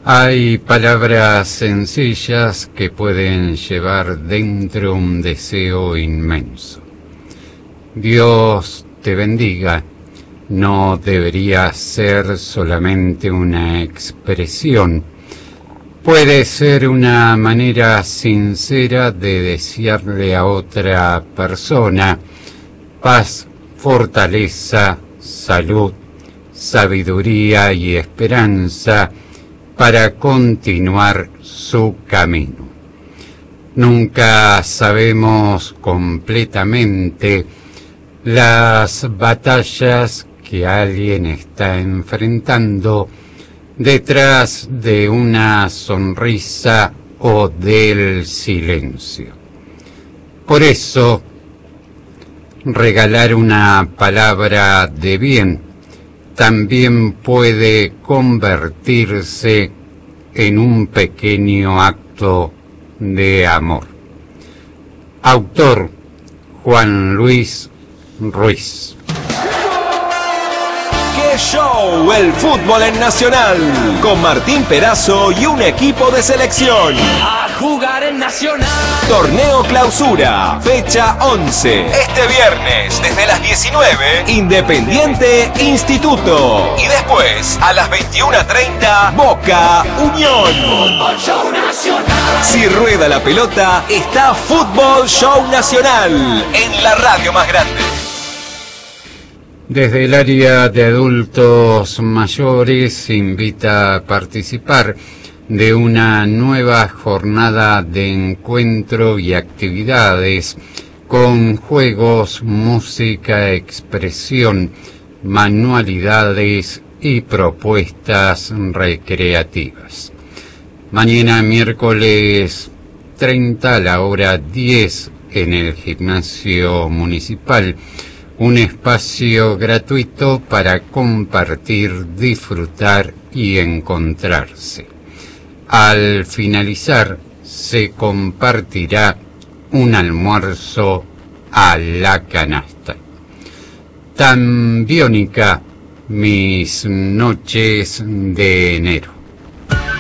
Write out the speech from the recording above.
Hay palabras sencillas que pueden llevar dentro un deseo inmenso. Dios te bendiga no debería ser solamente una expresión. Puede ser una manera sincera de desearle a otra persona paz, fortaleza, salud, sabiduría y esperanza para continuar su camino. Nunca sabemos completamente las batallas que alguien está enfrentando detrás de una sonrisa o del silencio. Por eso, regalar una palabra de bien también puede convertirse en un pequeño acto de amor. Autor Juan Luis Ruiz. ¡Qué show! El fútbol en Nacional, con Martín Perazo y un equipo de selección. A jugar en Nacional. Torneo Clausura, fecha 11. Este viernes, desde las 19, Independiente Instituto. Y después, a las 21:30, Boca Unión. Fútbol Show Nacional. Si rueda la pelota, está Fútbol Show Nacional, en la radio más grande. Desde el área de adultos mayores se invita a participar de una nueva jornada de encuentro y actividades con juegos, música, expresión, manualidades y propuestas recreativas. Mañana miércoles 30 a la hora 10 en el gimnasio municipal. Un espacio gratuito para compartir, disfrutar y encontrarse. Al finalizar, se compartirá un almuerzo a la canasta. Tan biónica mis noches de enero.